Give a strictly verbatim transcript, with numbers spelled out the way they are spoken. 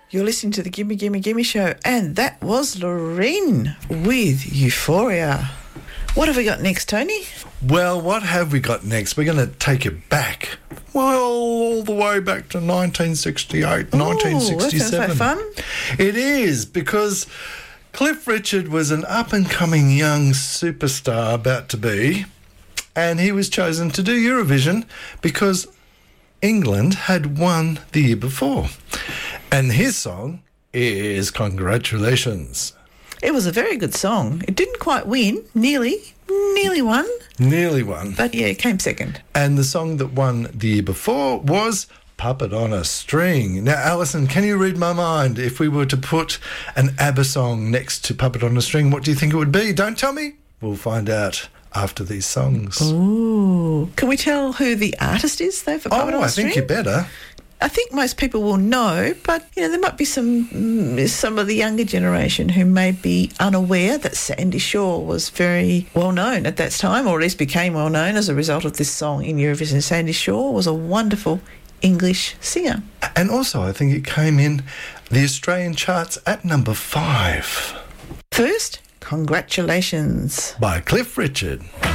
You're listening to the Gimme Gimme Gimme Show, and that was Loreen with Euphoria. What have we got next, Tony? Well, what have we got next? We're going to take it back, well, all the way back to nineteen sixty-eight, Ooh, nineteen sixty-seven. That sounds like fun. It is, because Cliff Richard was an up-and-coming young superstar about to be, and he was chosen to do Eurovision because England had won the year before. And his song is Congratulations. It was a very good song. It didn't quite win, nearly, nearly won. Nearly won. But yeah, it came second. And the song that won the year before was Puppet on a String. Now, Alison, can you read my mind? If we were to put an ABBA song next to Puppet on a String, what do you think it would be? Don't tell me. We'll find out after these songs. Ooh. Can we tell who the artist is, though, for Puppet oh, on a I String? think you better. I think most people will know, but you know there might be some mm, some of the younger generation who may be unaware that Sandy Shaw was very well known at that time, or at least became well known as a result of this song in Eurovision. Sandy Shaw was a wonderful English singer, and also I think it came in the Australian charts at number five. First, Congratulations by Cliff Richard.